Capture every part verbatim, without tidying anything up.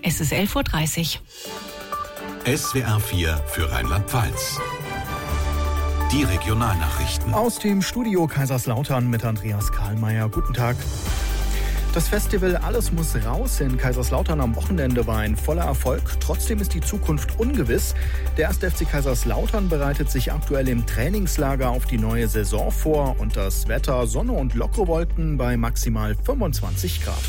Es ist elf Uhr dreißig. S W R vier für Rheinland-Pfalz. Die Regionalnachrichten. Aus dem Studio Kaiserslautern mit Andreas Karlmeier. Guten Tag. Das Festival Alles muss raus in Kaiserslautern am Wochenende war ein voller Erfolg. Trotzdem ist die Zukunft ungewiss. Der erste F C Kaiserslautern bereitet sich aktuell im Trainingslager auf die neue Saison vor. Und das Wetter, Sonne und lockere Wolken bei maximal fünfundzwanzig Grad.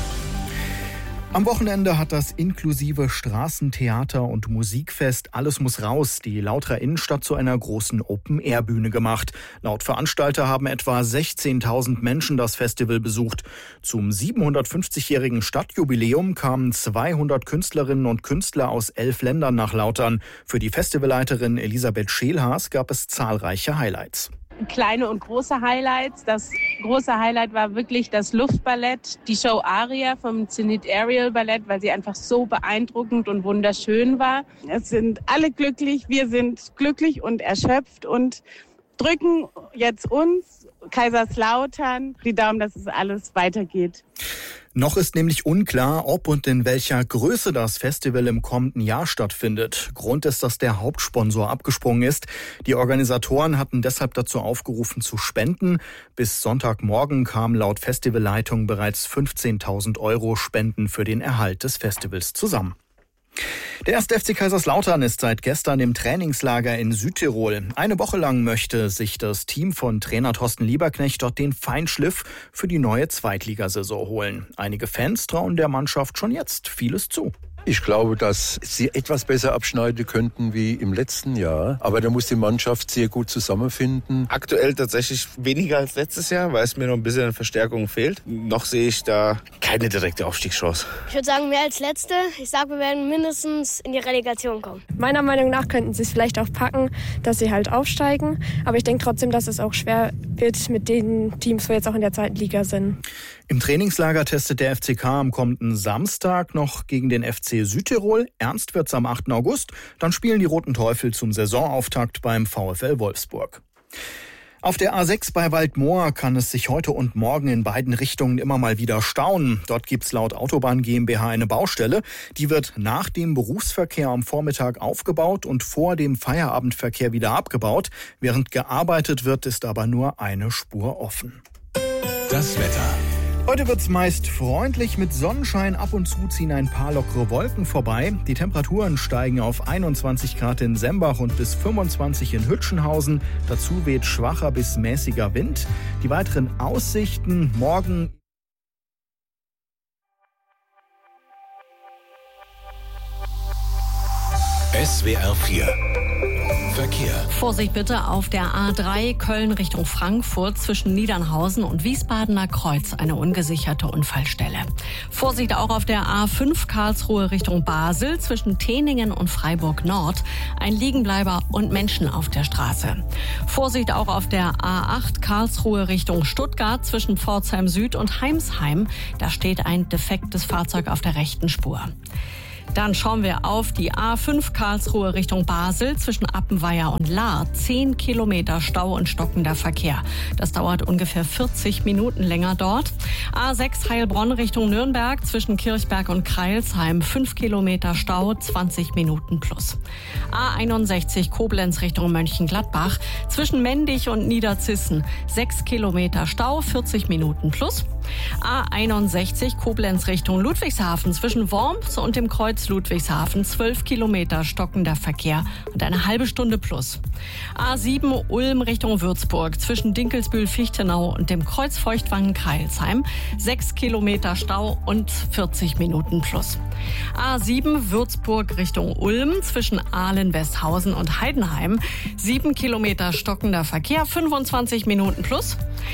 Am Wochenende hat das inklusive Straßentheater- und Musikfest Alles muss raus die Lauterer Innenstadt zu einer großen Open-Air-Bühne gemacht. Laut Veranstalter haben etwa sechzehntausend Menschen das Festival besucht. Zum siebenhundertfünfzigjährigen Stadtjubiläum kamen zweihundert Künstlerinnen und Künstler aus elf Ländern nach Lautern. Für die Festivalleiterin Elisabeth Scheelhaas gab es zahlreiche Highlights. Kleine und große Highlights. Das große Highlight war wirklich das Luftballett, die Show Aria vom Zenit Aerial Ballett, weil sie einfach so beeindruckend und wunderschön war. Es sind alle glücklich, wir sind glücklich und erschöpft und drücken jetzt uns, Kaiserslautern, die Daumen, dass es alles weitergeht. Noch ist nämlich unklar, ob und in welcher Größe das Festival im kommenden Jahr stattfindet. Grund ist, dass der Hauptsponsor abgesprungen ist. Die Organisatoren hatten deshalb dazu aufgerufen zu spenden. Bis Sonntagmorgen kamen laut Festivalleitung bereits fünfzehntausend Euro Spenden für den Erhalt des Festivals zusammen. Der erste F C Kaiserslautern ist seit gestern im Trainingslager in Südtirol. Eine Woche lang möchte sich das Team von Trainer Thorsten Lieberknecht dort den Feinschliff für die neue Zweitligasaison holen. Einige Fans trauen der Mannschaft schon jetzt vieles zu. Ich glaube, dass sie etwas besser abschneiden könnten wie im letzten Jahr. Aber da muss die Mannschaft sehr gut zusammenfinden. Aktuell tatsächlich weniger als letztes Jahr, weil es mir noch ein bisschen Verstärkung fehlt. Noch sehe ich da keine direkte Aufstiegschance. Ich würde sagen, mehr als letzte. Ich sage, wir werden mindestens in die Relegation kommen. Meiner Meinung nach könnten sie es vielleicht auch packen, dass sie halt aufsteigen. Aber ich denke trotzdem, dass es auch schwer wird mit den Teams, wo jetzt auch in der zweiten Liga sind. Im Trainingslager testet der F C K am kommenden Samstag noch gegen den F C Südtirol. Ernst wird's am achten August. Dann spielen die Roten Teufel zum Saisonauftakt beim VfL Wolfsburg. Auf der A sechs bei Waldmoor kann es sich heute und morgen in beiden Richtungen immer mal wieder stauen. Dort gibt's laut Autobahn GmbH eine Baustelle. Die wird nach dem Berufsverkehr am Vormittag aufgebaut und vor dem Feierabendverkehr wieder abgebaut. Während gearbeitet wird, ist aber nur eine Spur offen. Das Wetter. Heute wird's meist freundlich mit Sonnenschein. Ab und zu ziehen ein paar lockere Wolken vorbei. Die Temperaturen steigen auf einundzwanzig Grad in Sembach und bis fünfundzwanzig in Hütchenhausen. Dazu weht schwacher bis mäßiger Wind. Die weiteren Aussichten morgen. S W R vier Verkehr. Vorsicht bitte auf der A drei Köln Richtung Frankfurt zwischen Niedernhausen und Wiesbadener Kreuz, eine ungesicherte Unfallstelle. Vorsicht auch auf der A fünf Karlsruhe Richtung Basel zwischen Teningen und Freiburg Nord, ein Liegenbleiber und Menschen auf der Straße. Vorsicht auch auf der A acht Karlsruhe Richtung Stuttgart zwischen Pforzheim Süd und Heimsheim, da steht ein defektes Fahrzeug auf der rechten Spur. Dann schauen wir auf die A fünf Karlsruhe Richtung Basel zwischen Appenweier und Lahr. Zehn Kilometer Stau und stockender Verkehr. Das dauert ungefähr vierzig Minuten länger dort. A sechs Heilbronn Richtung Nürnberg zwischen Kirchberg und Kreilsheim. Fünf Kilometer Stau, zwanzig Minuten plus. A einundsechzig Koblenz Richtung Mönchengladbach zwischen Mendig und Niederzissen. Sechs Kilometer Stau, vierzig Minuten plus. A einundsechzig Koblenz Richtung Ludwigshafen zwischen Worms und dem Kreuz Ludwigshafen, zwölf Kilometer stockender Verkehr und eine halbe Stunde plus. A sieben Ulm Richtung Würzburg zwischen Dinkelsbühl-Fichtenau und dem Kreuz Feuchtwangen-Kreilsheim, sechs Kilometer Stau und vierzig Minuten plus. A sieben Würzburg Richtung Ulm zwischen Ahlen-Westhausen und Heidenheim, sieben Kilometer stockender Verkehr, fünfundzwanzig Minuten plus.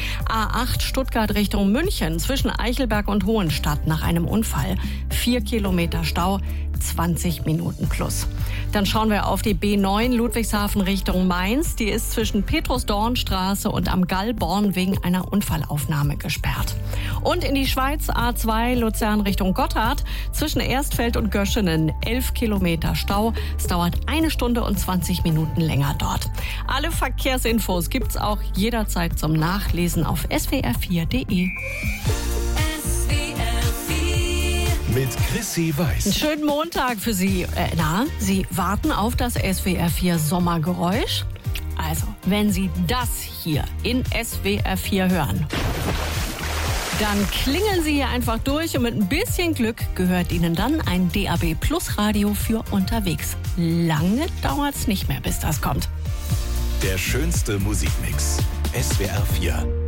A acht Stuttgart Richtung München zwischen Eichelberg und Hohenstadt nach einem Unfall, vier Kilometer Stau, zwanzig Minuten plus. Dann schauen wir auf die B neun Ludwigshafen Richtung Mainz. Die ist zwischen Petrus-Dorn-Straße und am Gallborn wegen einer Unfallaufnahme gesperrt. Und in die Schweiz A zwei Luzern Richtung Gotthard zwischen Erstfeld und Göschenen. elf Kilometer Stau. Es dauert eine Stunde und zwanzig Minuten länger dort. Alle Verkehrsinfos gibt's auch jederzeit zum Nachlesen auf s w r vier punkt d e. mit Chrissy Einen Weiß. schönen Montag für Sie. Äh, na, Sie warten auf das S W R vier Sommergeräusch? Also, wenn Sie das hier in S W R vier hören, dann klingeln Sie hier einfach durch und mit ein bisschen Glück gehört Ihnen dann ein D A B Plus Radio für unterwegs. Lange dauert's nicht mehr, bis das kommt. Der schönste Musikmix. S W R vier.